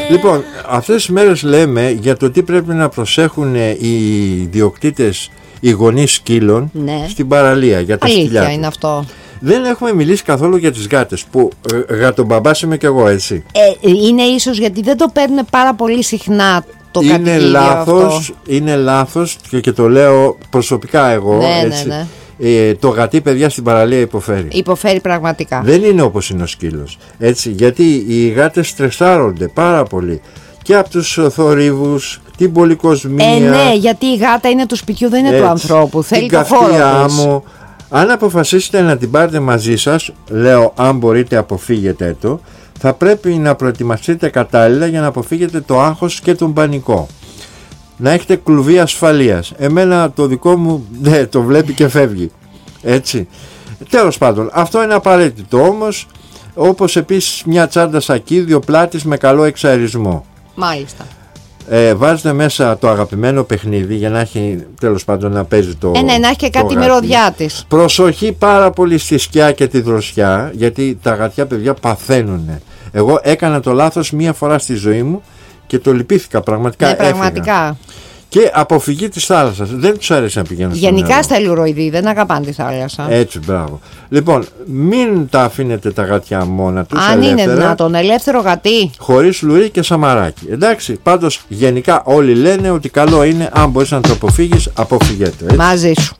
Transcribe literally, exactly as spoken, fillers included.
Λοιπόν, αυτές τις μέρες λέμε για το τι πρέπει να προσέχουν οι ιδιοκτήτες, οι γονείς σκύλων, ναι, στην παραλία για τα σκυλιά. Αλήθεια είναι αυτό. Δεν έχουμε μιλήσει καθόλου για τις γάτες, που ε, γατομπαμπάς είμαι κι εγώ, έτσι. Ε, είναι ίσως γιατί δεν το παίρνουν πάρα πολύ συχνά το είναι λάθος, είναι λάθος και, και το λέω προσωπικά εγώ, ναι, έτσι. Ναι, ναι. Ε, το γατί, παιδιά, στην παραλία υποφέρει. Υποφέρει πραγματικά. Δεν είναι όπως είναι ο σκύλος, έτσι, γιατί οι γάτες στρεσάρονται πάρα πολύ και από τους θορύβους, την πολυκοσμία. Ε, ναι, γιατί η γάτα είναι του σπιτιού, δεν είναι έτσι, του ανθρώπου. Θέλει το χώρο της. Αν αποφασίσετε να την πάρετε μαζί σας, λέω, αν μπορείτε αποφύγετε το, θα πρέπει να προετοιμαστείτε κατάλληλα για να αποφύγετε το άγχος και τον πανικό. Να έχετε κλουβί ασφαλείας. Εμένα το δικό μου ναι, το βλέπει και φεύγει. Έτσι. Τέλος πάντων, αυτό είναι απαραίτητο όμως, όπως επίσης μια τσάντα σακίδιο πλάτης με καλό εξαερισμό. Μάλιστα. Ε, βάζετε μέσα το αγαπημένο παιχνίδι για να έχει, τέλος πάντων, να παίζει το. Ε, ναι, να έχει και κάτι μυρωδιά της. Προσοχή πάρα πολύ στη σκιά και τη δροσιά, γιατί τα γατιά, παιδιά, παθαίνουν. Εγώ έκανα το λάθος μία φορά στη ζωή μου και το λυπήθηκα πραγματικά. Ναι, πραγματικά. Έφυγα. Και αποφυγή της θάλασσας. Δεν τους αρέσει να πηγαίνουν στο νερό. Γενικά στα ηλουροειδή δεν αγαπάνε τη θάλασσα. Έτσι, μπράβο. Λοιπόν, μην τα αφήνετε τα γατιά μόνα τους. Αν ελεύθερα, είναι δυνατόν, ελεύθερο γατί. χωρίς λουρί και σαμαράκι. Εντάξει, πάντως γενικά όλοι λένε ότι καλό είναι, αν μπορείς να το αποφύγεις, αποφυγέτο. Μαζί σου.